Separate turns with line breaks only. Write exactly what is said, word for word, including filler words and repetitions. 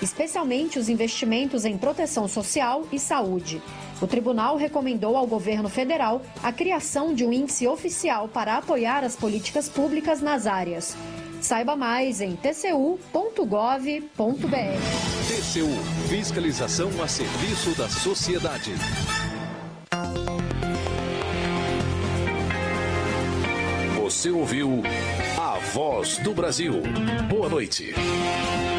especialmente os investimentos em proteção social e saúde. O tribunal recomendou ao governo federal a criação de um índice oficial para apoiar as políticas públicas nas áreas. Saiba mais em t c u ponto gov ponto b r.
T C U, fiscalização a serviço da sociedade. Você ouviu A Voz do Brasil. Boa noite.